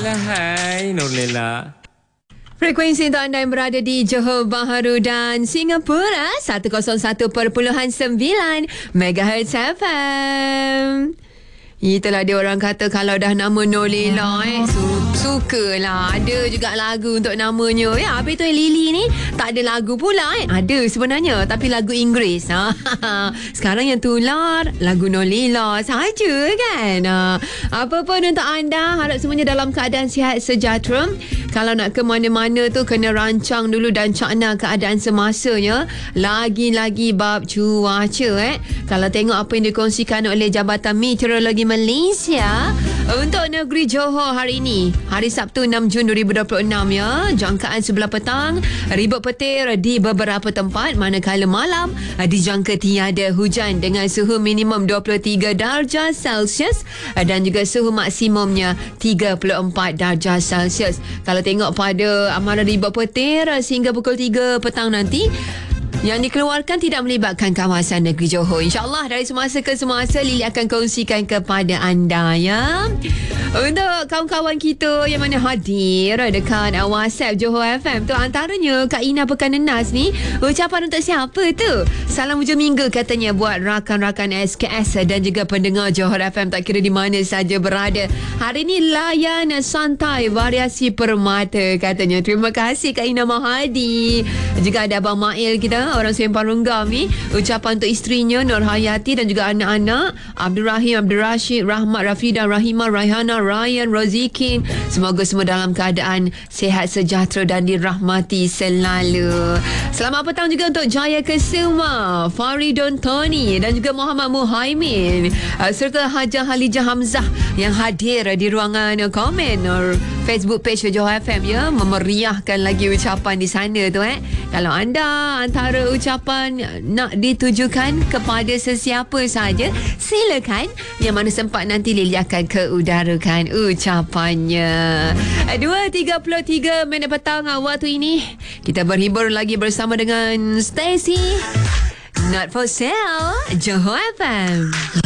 Nurlela. Hai Nurlela. Frekuensi untuk anda yang berada di Johor Bahru dan Singapura 101.9 MHz FM. Itulah dia orang kata kalau dah nama Nurlela sukalah. Ada juga lagu untuk namanya. Ya, apa itu Lily ni? Tak ada lagu pula Ada sebenarnya tapi lagu Inggeris. Sekarang yang tular lagu Nurlela saja kan. Apa pun untuk anda, harap semuanya dalam keadaan sihat sejahtera. Kalau nak ke mana-mana tu kena rancang dulu dan cakna keadaan semasanya. Lagi-lagi bab cuaca Kalau tengok apa yang dikongsikan oleh Jabatan Meteorologi Malaysia untuk negeri Johor hari ini, hari Sabtu 6 Jun 2026 ya. Jangkaan sebelah petang ribut petir di beberapa tempat, manakala malam dijangka tiada hujan dengan suhu minimum 23 darjah Celsius dan juga suhu maksimumnya 34 darjah Celsius. Kalau tengok pada amaran ribut petir sehingga pukul 3 petang nanti, yang dikeluarkan tidak melibatkan kawasan negeri Johor. InsyaAllah dari semasa ke semasa Lily akan kongsikan kepada anda ya. Untuk kawan-kawan kita yang mana hadir dekat WhatsApp Johor FM tu, antaranya Kak Ina Pekanenas ni, ucapan untuk siapa tu? Salam hujung minggu katanya buat rakan-rakan SKS dan juga pendengar Johor FM tak kira di mana saja berada. Hari ni layan santai variasi permata katanya. Terima kasih Kak Ina Mahadi. Juga ada Abang Mail kita, orang Sempang Renggam ni, ucapan untuk isterinya Nur Hayati dan juga anak-anak Abdul Rahim, Abdul Rashid, Rahmat, Rafidah, Rahimah, Raihana, Ryan, Rozikin. Semoga semua dalam keadaan sihat sejahtera dan dirahmati selalu. Selamat petang juga untuk Jaya Kesuma, Faridun Tony dan juga Muhammad Muhaimin serta Hajah Halijah Hamzah yang hadir di ruangan komen Facebook page Johor FM ya, memeriahkan lagi ucapan di sana tu Kalau anda antara ucapan nak ditujukan kepada sesiapa saja, silakan. Yang mana sempat nanti Lily akan keudarakan ucapannya. 2.33 minit petang waktu ini. Kita berhibur lagi bersama dengan Stacy. Not for sale, Johor FM.